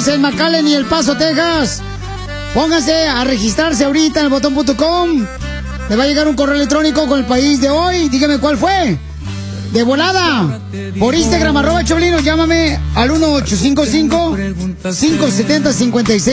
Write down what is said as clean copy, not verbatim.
en McAllen y El Paso, Texas. Pónganse a registrarse ahorita en elbotón.com. Le va a llegar un correo electrónico con el país de hoy. Dígame cuál fue. De volada. Por Instagram, @Choplin, llámame al 1855-570-56.